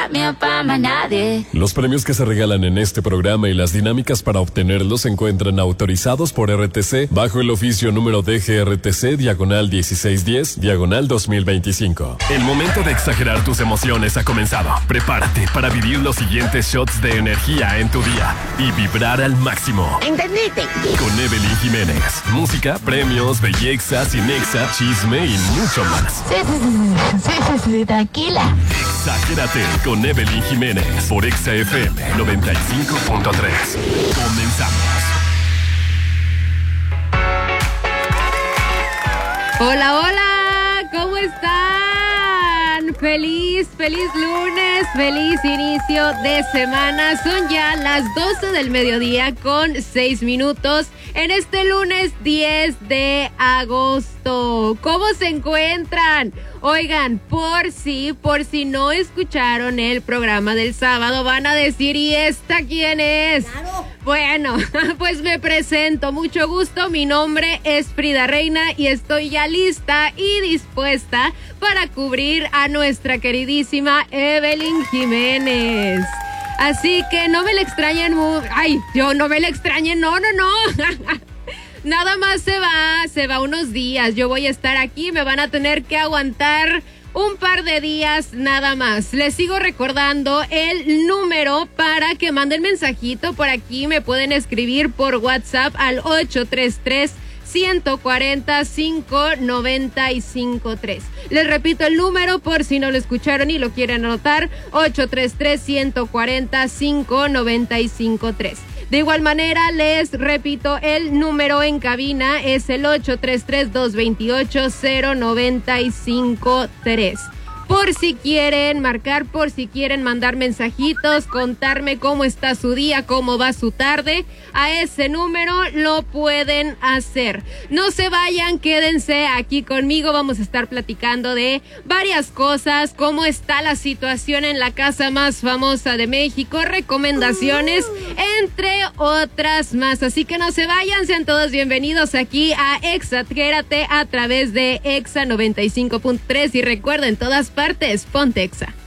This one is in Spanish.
mío pa' más nadie. Los premios que se regalan en este programa y las dinámicas para obtenerlos se encuentran autorizados por RTC bajo el oficio número DGRTC /1610 /2025. El momento de exagerar tus emociones ha comenzado. Prepárate para vivir los siguientes shots de energía en tu día y vibrar al máximo. ¿Entendiste? Con Evelyn Jiménez. Música, premios, belleza, cinexa, chisme y mucho más. Sí, tranquila. Exagérate con Evelyn Jiménez por Exa FM 95.3. Comenzamos. Hola, hola, ¿cómo están? Feliz lunes, feliz inicio de semana. Son ya las 12 del mediodía con 6 minutos en este lunes 10 de agosto. ¿Cómo se encuentran? Oigan, por si no escucharon el programa del sábado, van a decir, ¿y esta quién es? Claro. Bueno, pues me presento, mucho gusto, mi nombre es Frida Reina y estoy ya lista y dispuesta para cubrir a nuestra queridísima Evelyn Jiménez. Así que no me la extrañen, no me la extrañen, no. Nada más se va unos días, yo voy a estar aquí, me van a tener que aguantar un par de días nada más. Les sigo recordando el número para que manden mensajito por aquí. Me pueden escribir por WhatsApp al 833-140-5953. Les repito el número por si no lo escucharon y lo quieren anotar, 833-140-5953. De igual manera, les repito, el número en cabina es el 833-228-0953. Por si quieren marcar, por si quieren mandar mensajitos, contarme cómo está su día, cómo va su tarde, a ese número lo pueden hacer. No se vayan, quédense aquí conmigo, vamos a estar platicando de varias cosas, cómo está la situación en la casa más famosa de México, recomendaciones, entre otras más. Así que no se vayan, sean todos bienvenidos aquí a Exagérate a través de Exa 95.3 y recuerden, todas partes, ponte Exa.